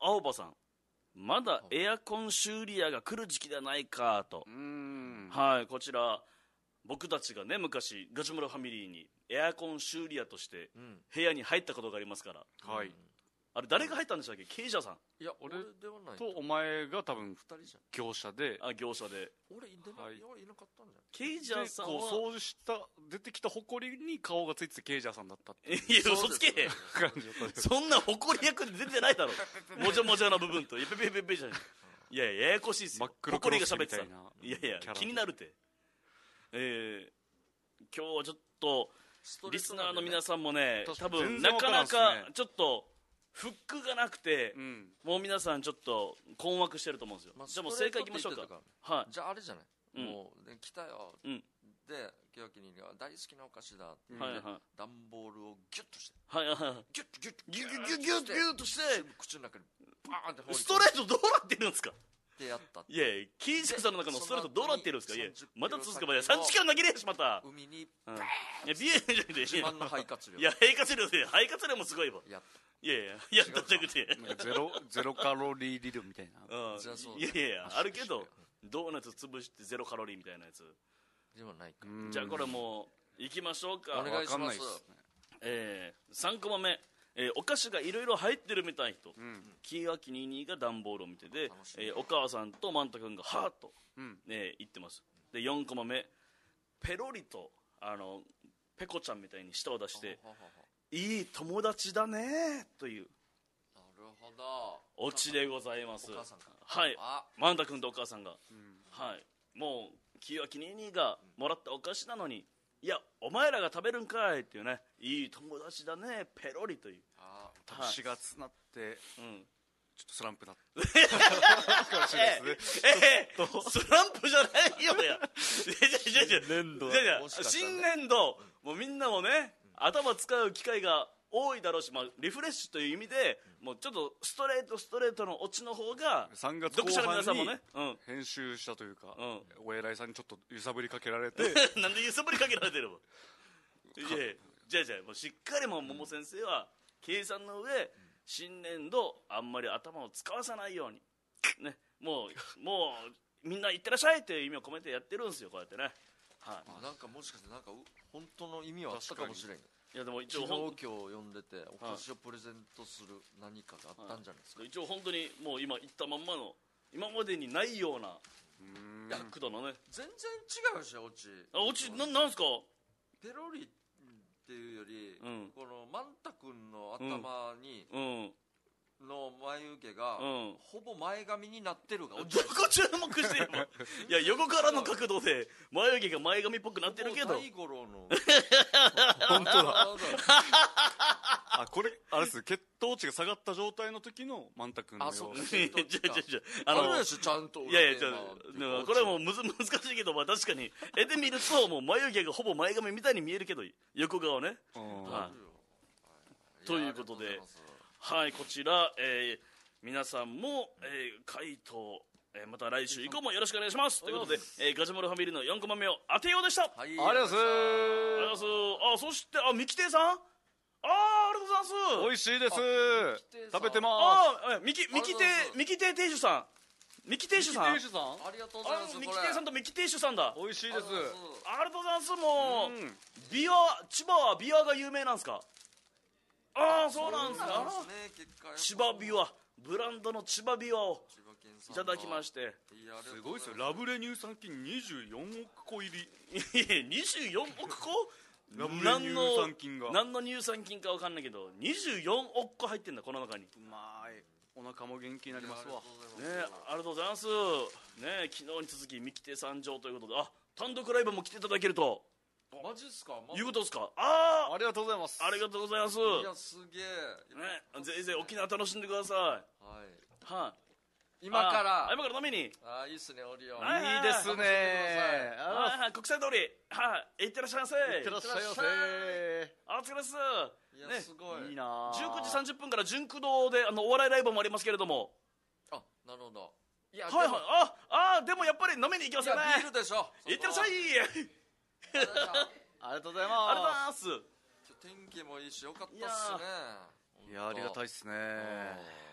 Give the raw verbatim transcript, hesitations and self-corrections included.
青葉さん、まだエアコン修理屋が来る時期ではないかと。 うーん、 はい、こちら僕たちがね昔ガチュムラファミリーにエアコン修理屋として部屋に入ったことがありますから、 はい、 あれ誰が入ったんでしたっけ？ケイジャーさん。 いや俺ではないとお前が多分ふたりじゃん。 業者で、 あ、業者で俺いな,、 はいい、いなかったんじゃん。 ケイジャーでさんはこう掃除した出てきたホコリに顔がついててケイジャーさんだったっていういや嘘つけそうです感じだったんです。 そんな誇り役で出てないだろもじゃもじゃな部分といやペペペペじゃない。いやいやややこしいっすよ。 真っ黒誇りクロスが喋ってた。 みたいないやいやキャラで気になるってえー、今日はちょっとリスナーの皆さんもね多分全然なかなわからんっすねかちょっとフックがなくて、 うんもう皆さんちょっと困惑してると思うんですよ、 まあじゃあもう正解いきましょうか。 ストレートって言ってはいじゃああれじゃない、 うんもう、ね、来たよ、 うんで清きが大好きなお菓子だって、 はいはい段ボールをギュッとしてはいはいはいギュッギュッギュギュギュギュギュッとして口の中にバーンって放り込んでストレートどうなってるんですか？ ってやったっていやいやキーチさんの中のストレートどうなってるんですか？いやその後にまた続くばやさんじかん投げれやしまた、 海にうん、いやビエンじゃなくて自慢の肺活量いや肺活量で肺活量もすごいわ。 やっいやいややったじゃなくてなんかゼロゼロカロリー理論みたいな。 うんじゃあそういやいやいやあるけどうんドーナツ潰してゼロカロリーみたいなやつ。 ではないか、 じゃあこれもう行きましょうか。 お願いしますわかんないっすね。 えー、さんコマ目、えーお菓子がいろいろ入ってるみたい人、 うんキーワキニーニーが段ボールを見てで楽し、みえーお母さんとマンタ君がハート、 うんね、言ってます。でよんコマ目ペロリとあのペコちゃんみたいに舌を出してははは 「いい友達だね」というなるほどオチでございます。 お母さんかはいあマンタ君とお母さんが、はいもうキーワキニーニーがもらったお菓子なのにいやお前らが食べるんかいっていうねいい友達だねペロリという、 あはいしがつなってうんちょっとスランプなってかもしれないですね。 ええスランプじゃないよやいやいやいやいや年度いやいやもしかしたらね新年度もうみんなもね頭使う機会が多いだろうし、まあ、リフレッシュという意味でもうちょっとストレートストレートのオチの方がさんがつ読者の皆さんも後ね、うん、 編集したというか、 うんお偉いさんにちょっと揺さぶりかけられてなんで揺さぶりかけられてるのいやいやじゃあじゃあもうしっかりもう桃先生は計算の上新年度あんまり頭を使わさないようにねもうもうみんな行ってらっしゃいっていう意味を込めてやってるんですよこうやってねはあなんかもしかしてなんかう本当の意味はあったかもしれんよいいやでも一昨日応ほん今日読んでてお菓子をプレゼントする何かがあったんじゃないですか、 一応本当にもう今言ったまんまの今までにないような角度のね全然違うしオチあオチななんすかペロリっていうより、 うんこのマンタ君の頭に、 うんの眉毛が、 うんほぼ前髪になってるがどオチこ注目してるのいや横からの角度で眉毛が前髪っぽくなってるけど大五郎の本当だだあこれあれです血糖値が下がった状態の時のマンタ君のあそう様子いやいやいやいやああのるでしょちゃんといやいやじゃまあこれはもうむず難しいけど、まあ、確かに絵で見るともう眉毛がほぼ前髪みたいに見えるけど横顔ねうんはいということではいこちら、えー皆さんも、えー回答、えーまた来週以降もよろしくお願いしますということで、えーガジュマルファミリーのよんコマ目を当てようでした、 はい、 ありがとうございありがとうございますあそしてあミキテイさんあーありがとうございますます美味しいですテイさん食べてまあーえミキミキテありがとうございますイミキテイ亭主さんミキ亭主すさんミキテイシュさんありがとうございますあミキテイさんとミキテイ主さんだ美味しいですありがとうございますもう、 うんビワ千葉はビワが有名なんですかああそうなんですか千葉ビワブランドの千葉ビワをいただきましててすごいですよラブレ乳酸菌にじゅうよんおくこ入りいやにじゅうよんおくこラブレ乳酸菌が何の乳酸菌か分かんないけどにじゅうよんおくこ入ってんだこの中にねうまいお腹も元気になりますわえありがとうございますねえ昨日に続き三木亭参上ということであ単独ライブも来ていただけるとマジっすか、ま、 いうことですかあありがとうございますあありがとうございますいやすげえ、 ねぜひぜひ沖縄楽しんでくださいはい、 はい今からあ今から飲みにあいいっすねオリオンはいいいですねはいはい国際通りはい行ってらっしゃいませいってらっしゃいませあお疲れですいや、 ねすごいいいなじゅうくじさんじゅっぷんから純駆動であのお笑いライブもありますけれどもあなるほどいやはいはいでもああでもやっぱり飲みに行きますよねいやビールでしょ行ってらっしゃいありがとうございありがとうござますいます今日天気もいいしよかったっすねいやありがたいっすねうん